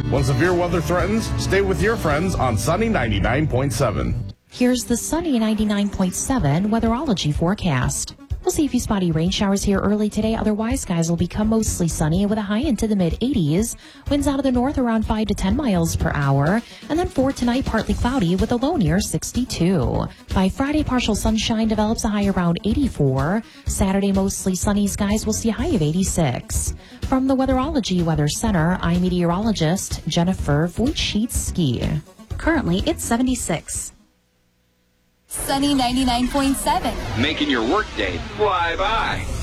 When severe weather threatens, stay with your friends on Sunny 99.7. Here's the Sunny 99.7 weatherology forecast. We'll see a few spotty rain showers here early today. Otherwise, skies will become mostly sunny with a high into the mid-80s. Winds out of the north around 5 to 10 miles per hour. And then for tonight, partly cloudy with a low near 62. By Friday, partial sunshine develops a high around 84. Saturday, mostly sunny skies will see a high of 86. From the Weatherology Weather Center, I'm meteorologist Jennifer Wojcicki. Currently, it's 76. Sunny 99.7. Making your workday fly by.